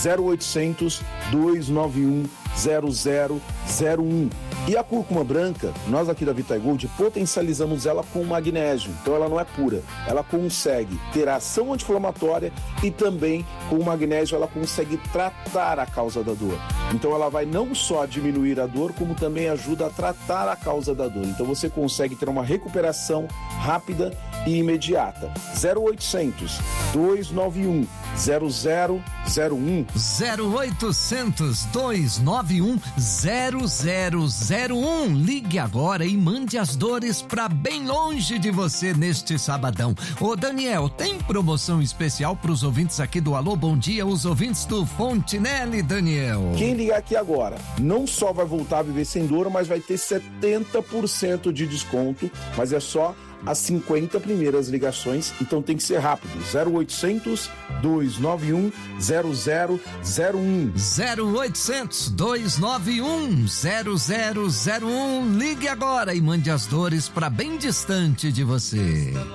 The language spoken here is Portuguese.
0800 291 0001. E a cúrcuma branca, nós aqui da VitaGold potencializamos ela com magnésio, então ela não é pura, ela consegue ter ação anti-inflamatória e também com o magnésio ela consegue tratar a causa da dor. Então ela vai não só diminuir a dor, como também ajuda a tratar a causa da dor. Então você consegue ter uma recuperação rápida e imediata. 0800 291 0001. 0800 291 0001. Ligue agora e mande as dores pra bem longe de você neste sabadão. Ô Daniel, tem promoção especial pros ouvintes aqui do Alô Bom Dia, os ouvintes do Fontinelli, Daniel? Quem ligar aqui agora não só vai voltar a viver sem dor, mas vai ter 70% de desconto, mas é só as 50 primeiras ligações, então tem que ser rápido. 0800 291 0001. 0800 291 0001. Ligue agora e mande as dores para bem distante de você.